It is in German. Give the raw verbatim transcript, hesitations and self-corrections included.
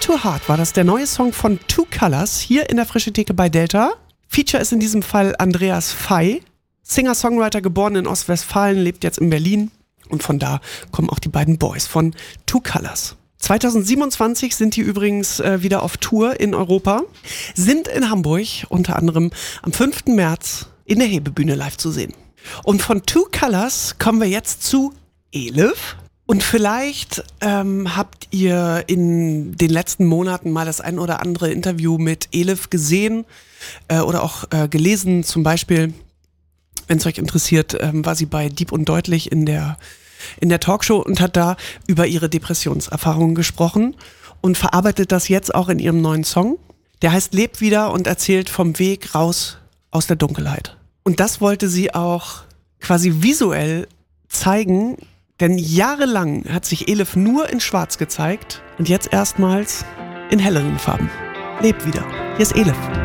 to Heart war das, der neue Song von Two Colors, hier in der Frische Theke bei Delta. Feature ist in diesem Fall Andreas Fey, Singer-Songwriter, geboren in Ostwestfalen, lebt jetzt in Berlin. Und von da kommen auch die beiden Boys von Two Colors. zwanzig siebenundzwanzig sind die übrigens äh, wieder auf Tour in Europa, sind in Hamburg unter anderem am fünften März in der Hebebühne live zu sehen. Und von Two Colors kommen wir jetzt zu Elif. Und vielleicht ähm, habt ihr in den letzten Monaten mal das ein oder andere Interview mit Elif gesehen äh, oder auch äh, gelesen. Zum Beispiel, wenn es euch interessiert, ähm, war sie bei Dieb und Deutlich in der, in der Talkshow und hat da über ihre Depressionserfahrungen gesprochen und verarbeitet das jetzt auch in ihrem neuen Song. Der heißt Leb wieder und erzählt vom Weg raus aus der Dunkelheit. Und das wollte sie auch quasi visuell zeigen, denn jahrelang hat sich Elif nur in Schwarz gezeigt und jetzt erstmals in helleren Farben. Leb wieder. Hier ist Elif.